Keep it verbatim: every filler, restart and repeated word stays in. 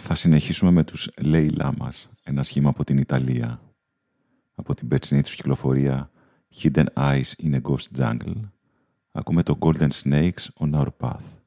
Θα συνεχίσουμε με τους Lay Llamas, ένα σχήμα από την Ιταλία. Από την περσινή τους κυκλοφορία Hidden Eyes in a Ghost Jungle, ακούμε το Golden Snakes on Our Path.